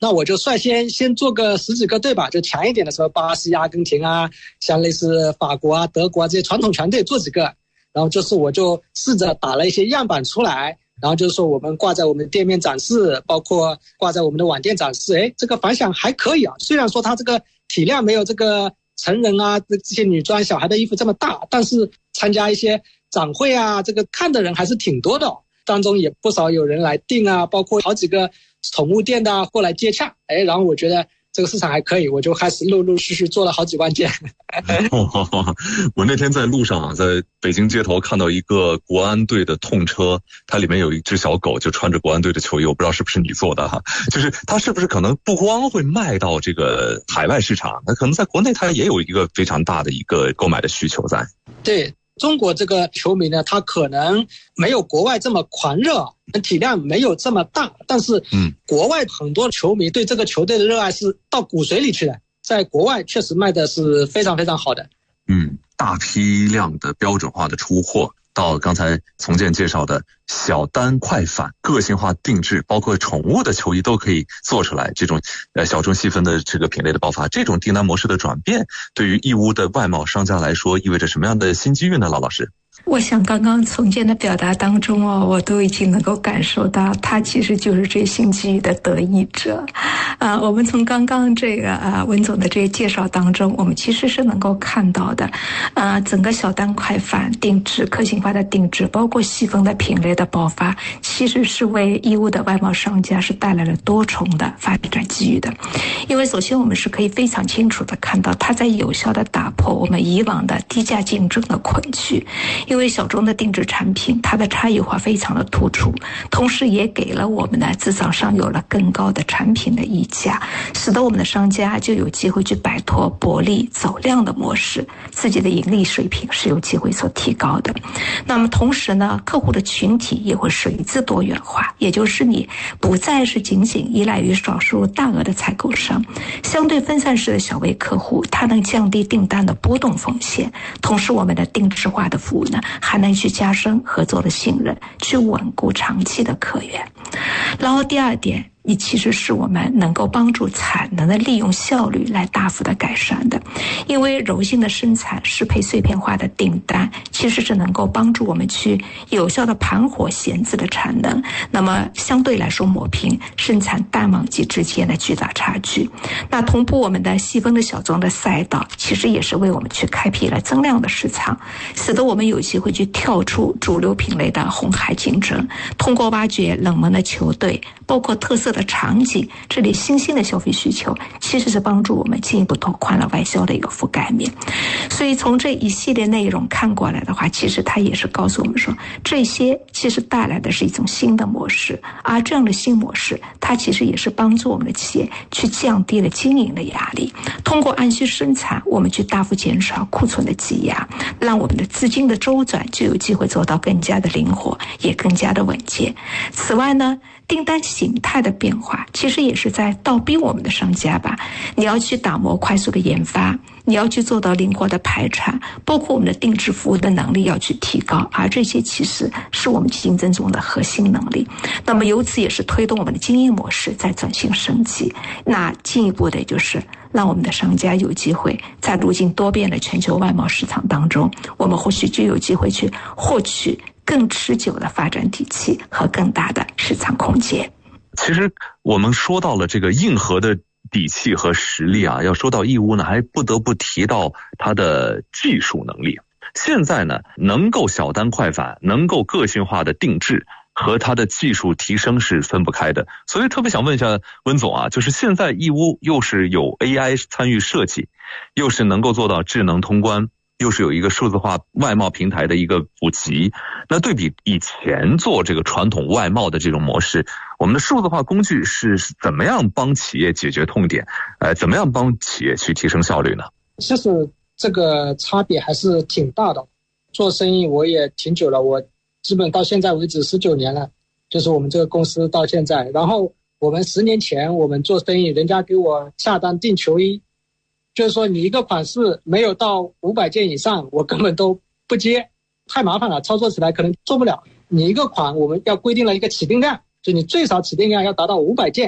那我就率先做个10几个队吧，就强一点的时候，巴西、阿根廷啊，像类似法国啊、德国啊这些传统强队做几个，然后就是我就试着打了一些样板出来，然后就是说我们挂在我们店面展示，包括挂在我们的网店展示，这个反响还可以啊。虽然说它这个体量没有这个成人啊这些女装小孩的衣服这么大，但是参加一些展会啊，这个看的人还是挺多的，当中也不少有人来订啊，包括好几个宠物店的过来接洽，然后我觉得这个市场还可以，我就开始陆陆续续做了好几万件。 我那天在路上在北京街头看到一个国安队的痛车，它里面有一只小狗就穿着国安队的球衣，我不知道是不是你做的哈，就是它是不是可能不光会卖到这个海外市场，那可能在国内它也有一个非常大的一个购买的需求在。 对，中国这个球迷呢，他可能没有国外这么狂热，体量没有这么大，但是国外很多球迷对这个球队的热爱是到骨髓里去的，在国外确实卖的是非常非常好的。 大批量的标准化的出货，到刚才从建介绍的小单快返、个性化定制，包括宠物的球衣都可以做出来，这种小众细分的这个品类的爆发，这种订单模式的转变，对于义乌的外贸商家来说意味着什么样的新机遇呢？老师， 我想刚刚从建的表达当中我都已经能够感受到，他其实就是这新机遇的得益者。我们从刚刚这个文总的这些介绍当中，我们其实是能够看到的，整个小单快返、定制、个性化的定制，包括细分的品类的爆发，其实是为义乌的外贸商家是带来了多重的发展机遇的。因为首先我们是可以非常清楚的看到，它在有效的打破我们以往的低价竞争的捆局。因为小众的定制产品，它的差异化非常的突出，同时也给了我们的制造商有了更高的产品的溢价，使得我们的商家就有机会去摆脱薄利走量的模式，自己的盈利水平是有机会所提高的。那么同时呢，客户的群体也会随之多元化，也就是你不再是仅仅依赖于少数大额的采购商，相对分散式的小微客户，它能降低订单的波动风险，同时我们的定制化的服务呢，还能去加深合作的信任，去稳固长期的客源。然后第二点，你其实是我们能够帮助产能的利用效率来大幅的改善的，因为柔性的生产、适配碎片化的订单，其实是能够帮助我们去有效的盘活闲置的产能，那么相对来说抹平生产淡旺季之间的巨大差距。那同步我们的细分的小众的赛道，其实也是为我们去开辟了增量的市场，使得我们有机会去跳出主流品类的红海竞争，通过挖掘冷门的球队，包括特色的场景，这里新兴的消费需求，其实是帮助我们进一步拓宽了外销的一个覆盖面。所以从这一系列内容看过来的话，其实它也是告诉我们说，这些其实带来的是一种新的模式，而这样的新模式，它其实也是帮助我们的企业去降低了经营的压力，通过按需生产，我们去大幅减少库存的积压，让我们的资金的周转就有机会做到更加的灵活，也更加的稳健。此外呢，订单形态的变化其实也是在倒逼我们的商家吧，你要去打磨快速的研发，你要去做到灵活的排产，包括我们的定制服务的能力要去提高，而这些其实是我们竞争中的核心能力。那么由此也是推动我们的经营模式在转型升级，那进一步的就是让我们的商家有机会在如今多变的全球外贸市场当中，我们或许就有机会去获取更持久的发展底气和更大的市场空间。 其实我们说到了这个硬核的底气和实力啊，要说到义乌呢，还不得不提到它的技术能力。现在呢，能够小单快返，能够个性化的定制，和它的技术提升是分不开的。所以特别想问一下温总啊，就是现在义乌又是有 AI 参与设计，又是能够做到智能通关，又是有一个数字化外贸平台的一个普及，那对比以前做这个传统外贸的这种模式，我们的数字化工具是怎么样帮企业解决痛点，怎么样帮企业去提升效率呢？ 其实这个差别还是挺大的。做生意我也挺久了，我基本到现在为止19年了，就是我们这个公司到现在。然后我们10年前我们做生意，人家给我下单订球衣，就是说你一个款式没有到500件以上，我根本都不接，太麻烦了，操作起来可能做不了。你一个款我们要规定了一个起订量，就你最少起订量要达到500件，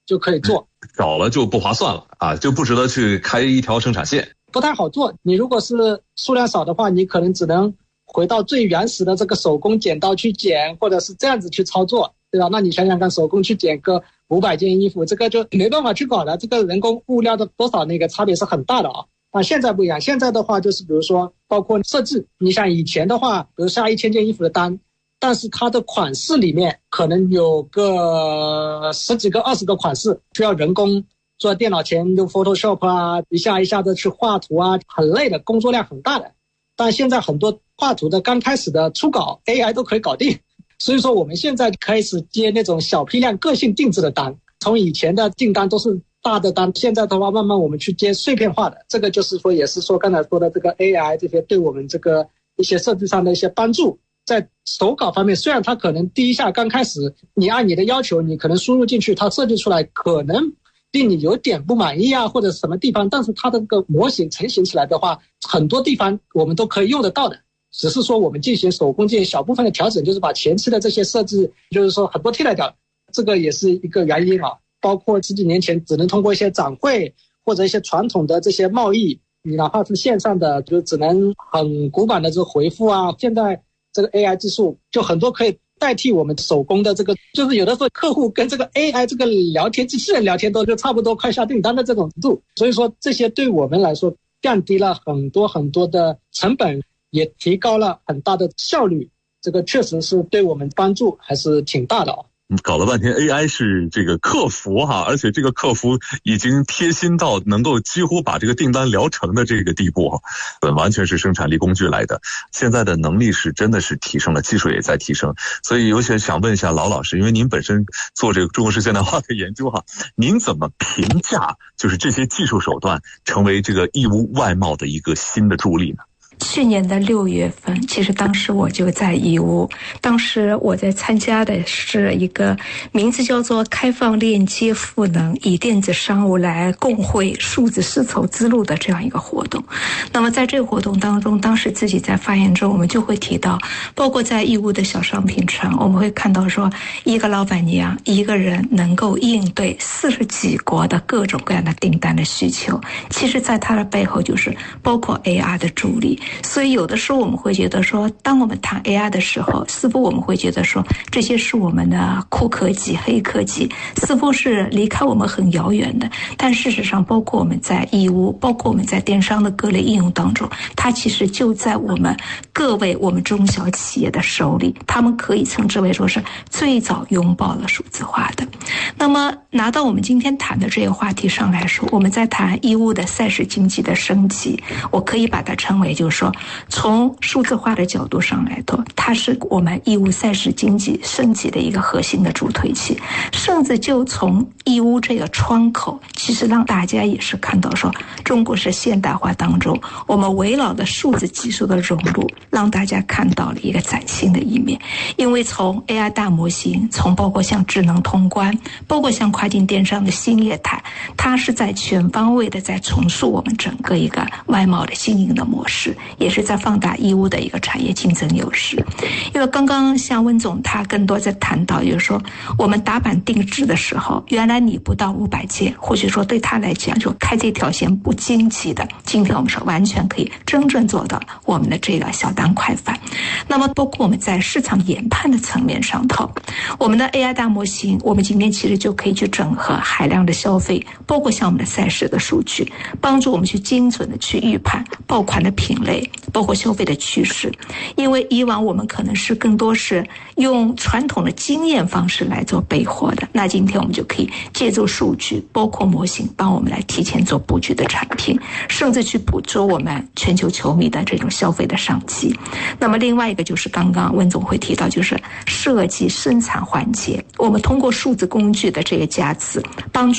就可以做。 少了就不划算了啊，就不值得去开一条生产线， 不太好做。你如果是数量少的话，你可能只能回到最原始的这个手工剪刀去剪，或者是这样子去操作，对吧？那你想想看，手工去剪个500件衣服，这个就没办法去搞了，这个人工物料的多少那个差别是很大的啊。但现在不一样，现在的话就是比如说包括设置，你像以前的话，比如下1000件衣服的单，但是它的款式里面可能有个10几个20个款式需要人工坐在电脑前用 Photoshop 啊，一下一下的去画图啊，很累的，工作量很大的。但现在很多画图的刚开始的初稿 AI 都可以搞定，所以说我们现在开始接那种小批量个性定制的单，从以前的订单都是大的单，现在的话慢慢我们去接碎片化的，这个就是说也是说刚才说的这个 AI 这些对我们这个一些设计上的一些帮助。在手稿方面，虽然它可能第一下刚开始你按你的要求你可能输入进去，它设计出来可能令你有点不满意啊，或者什么地方，但是它的这个模型成型起来的话，很多地方我们都可以用得到的，只是说我们进行手工进行小部分的调整，就是把前期的这些设置就是说很多替代掉，这个也是一个原因啊。包括10几年前只能通过一些展会或者一些传统的这些贸易，你哪怕是线上的就只能很古板的这个回复啊，现在这个 AI 技术就很多可以代替我们手工的这个，就是有的时候客户跟这个 AI 这个聊天机器人聊天都就差不多快下订单的这种程度，所以说这些对我们来说降低了很多很多的成本，也提高了很大的效率，这个确实是对我们帮助还是挺大的啊。 搞了半天 AI 是这个客服哈，而且这个客服已经贴心到能够几乎把这个订单聊成的这个地步，完全是生产力工具来的。现在的能力是真的是提升了，技术也在提升。所以有些想问一下劳老师，因为您本身做这个中国式现代化的研究哈，您怎么评价就是这些技术手段成为这个义乌外贸的一个新的助力呢？ 去年的6月份，其实当时我就在义乌，当时我在参加的是一个名字叫做开放链接赋能，以电子商务来共绘数字丝绸之路的这样一个活动。那么在这个活动当中，当时自己在发言中我们就会提到，包括在义乌的小商品城，我们会看到说一个老板娘一个人能够应对40几国的各种各样的订单的需求，其实在它的背后就是包括 AI 的助力。所以有的时候我们会觉得说，当我们谈 AI 的时候，似乎我们会觉得说这些是我们的酷科技、黑科技，似乎是离开我们很遥远的。但事实上，包括我们在义乌，包括我们在电商的各类应用当中，它其实就在我们各位我们中小企业的手里，他们可以称之为说是最早拥抱了数字化的。那么拿到我们今天谈的这个话题上来说，我们在谈义乌的赛事经济的升级，我可以把它称为就是说，从数字化的角度上来说，它是我们义乌赛事经济升级的一个核心的助推器。甚至就从义乌这个窗口，其实让大家也是看到说，中国式现代化当中，我们围绕的数字技术的融入，让大家看到了一个崭新的一面。因为从 AI 大模型，从包括像智能通关，包括像跨境电商的新业态，它是在全方位的在重塑我们整个一个外贸的经营的模式，也是在放大义乌的一个产业竞争优势。因为刚刚像温总他更多在谈到，就是说我们打板定制的时候，原来你不到500件，或许说对他来讲就开这条线不经济的，今天我们说完全可以真正做到我们的这个小单快返。那么包括我们在市场研判的层面上头，我们的 AI 大模型，我们今天其实就可以去整合海量的消费，包括像我们的赛事的数据，帮助我们去精准的去预判爆款的品类，包括消费的趋势。因为以往我们可能是更多是用传统的经验方式来做备货的，那今天我们就可以借助数据，包括模型，帮我们来提前做布局的产品，甚至去捕捉我们全球球迷的这种消费的商机。那么另外一个就是刚刚温总会提到，就是设计生产环节，我们通过数字工具的这个加持，帮助我们快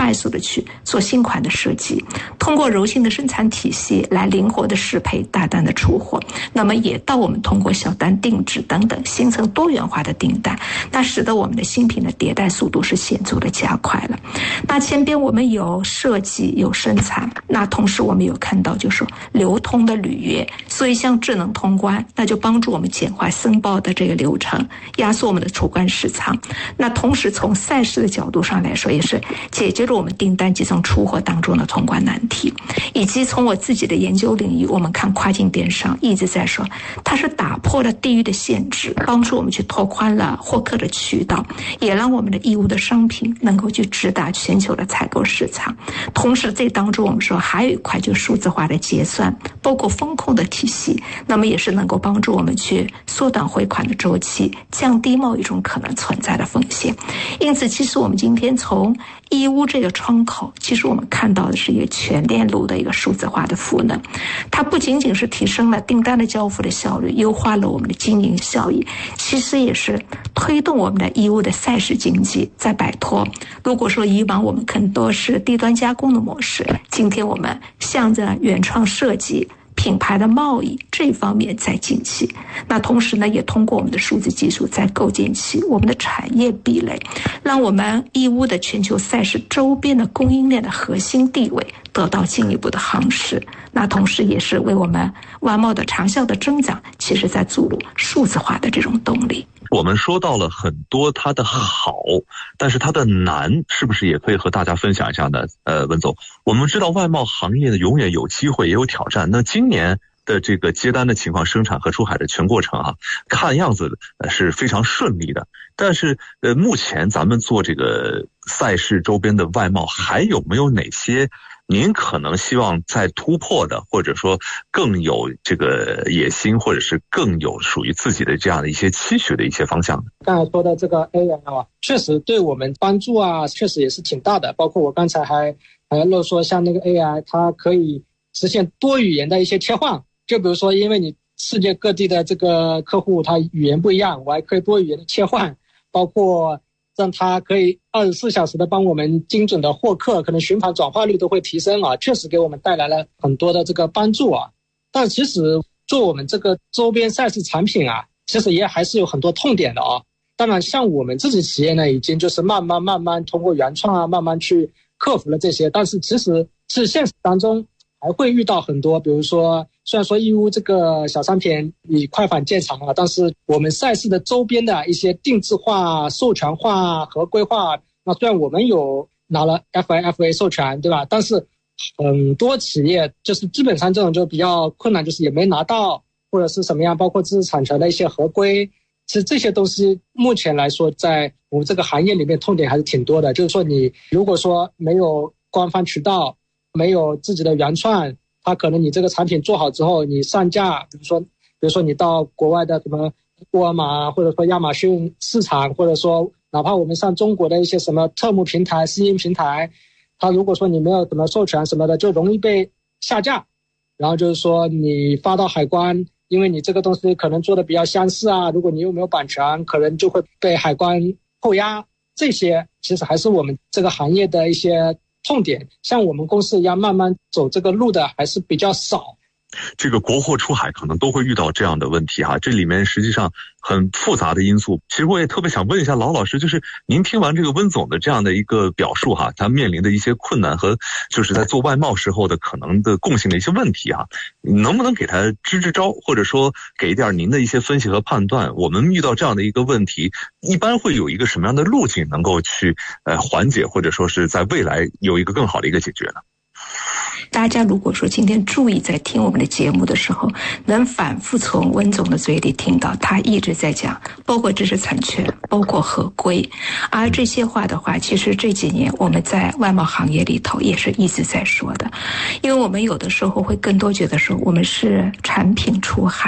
快速的去做新款的设计，通过柔性的生产体系来灵活的适配，大胆的出货，那么也到我们通过小单定制等等形成多元化的订单，那使得我们的新品的迭代速度是显著的加快了。那前边我们有设计有生产，那同时我们有看到就是流通的履约，所以像智能通关，那就帮助我们简化申报的这个流程，压缩我们的出关时长。那同时从赛事的角度上来说，也是解决了我们订单集中出货当中的通关难题。以及从我自己的研究领域，我们看跨境电商一直在说，它是打破了地域的限制，帮助我们去拓宽了获客的渠道，也让我们的义乌的商品能够去直达全球的采购市场。同时这当中我们说还有一块就是数字化的结算，包括风控的体系，那么也是能够帮助我们去缩短回款的周期，降低贸易中可能存在的风险。因此其实我们今天从义乌这个窗口，其实我们看到的是一个全链路的一个数字化的赋能，它不仅仅是提升了订单的交付的效率，优化了我们的经营效益，其实也是推动我们的义乌的赛事经济在摆脱，如果说以往我们更多是低端加工的模式，今天我们向着原创设计品牌的贸易这方面在进起，那同时呢，也通过我们的数字技术在构建起我们的产业壁垒，让我们义乌的全球赛事周边的供应链的核心地位得到进一步的夯实。那同时也是为我们外贸的长效的增长，其实在注入数字化的这种动力。 我们说到了很多它的好，但是它的难是不是也可以和大家分享一下呢？文总，我们知道外贸行业呢永远有机会也有挑战，那今年的这个接单的情况，生产和出海的全过程看样子是非常顺利的。但是目前咱们做这个赛事周边的外贸，还有没有哪些您可能希望再突破的，或者说更有这个野心，或者是更有属于自己的这样的一些期许的一些方向呢？ 刚才说的这个 AI 确实对我们帮助确实也是挺大的。包括我刚才还漏说，像那个 AI， 它可以实现多语言的一些切换。就比如说，因为你世界各地的这个客户他语言不一样，我还可以多语言的切换，包括让它可以24小时的帮我们精准的获客，可能循环转化率都会提升确实给我们带来了很多的这个帮助但其实做我们这个周边赛事产品其实也还是有很多痛点的当然像我们自己企业呢，已经就是慢慢通过原创慢慢去克服了这些，但是其实是现实当中还会遇到很多，比如说虽然说义乌这个小商品以快反见长但是我们赛事的周边的一些定制化、授权化、合规化，那虽然我们有拿了 FIFA 授权，对吧？但是很多企业就是基本上这种就比较困难，就是也没拿到，或者是什么样，包括知识产权的一些合规，其实这些东西目前来说，在我们这个行业里面痛点还是挺多的。就是说你如果说没有官方渠道，没有自己的原创，它可能你这个产品做好之后，你上架，比如说你到国外的什么沃尔玛或者说亚马逊市场，或者说哪怕我们上中国的一些什么特目平台、私营平台，它如果说你没有什么授权什么的，就容易被下架。然后就是说你发到海关，因为你这个东西可能做的比较相似如果你又没有版权，可能就会被海关扣押。这些其实还是我们这个行业的一些痛点，像我们公司一样慢慢走这个路的还是比较少。 这个国货出海可能都会遇到这样的问题这里面实际上很复杂的因素。其实我也特别想问一下劳老师，就是您听完这个温总的这样的一个表述他面临的一些困难和就是在做外贸时候的可能的共性的一些问题能不能给他支招，或者说给一点您的一些分析和判断？我们遇到这样的一个问题，一般会有一个什么样的路径能够去缓解，或者说是在未来有一个更好的一个解决呢？ 大家如果说今天注意在听我们的节目的时候，能反复从温总的嘴里听到他一直在讲，包括知识产权，包括合规，而这些话的话，其实这几年我们在外贸行业里头也是一直在说的。因为我们有的时候会更多觉得说我们是产品出海，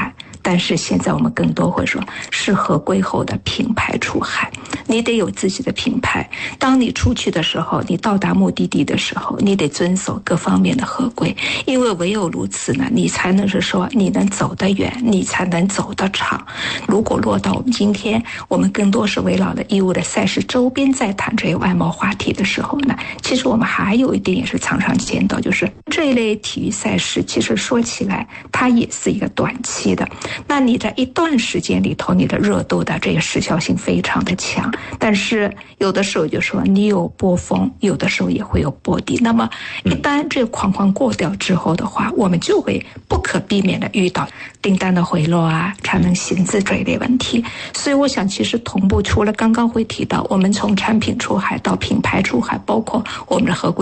但是现在我们更多会说是合规后的品牌出海，你得有自己的品牌。当你出去的时候，你到达目的地的时候，你得遵守各方面的合规，因为唯有如此呢，你才能是说你能走得远，你才能走得长。如果落到我们今天，我们更多是围绕了义乌的赛事周边在谈这些外贸话题的时候呢，其实我们还有一点也是常常见到，就是这一类体育赛事其实说起来它也是一个短期的，那你在一段时间里头你的热度的这个时效性非常的强，但是有的时候就说你有波峰，有的时候也会有波底，那么一旦这个框框过掉之后的话，我们就会不可避免的遇到订单的回落啊，产能薪资这一类问题。所以我想其实同步除了刚刚会提到我们从产品出海到品牌出海，包括我们的合规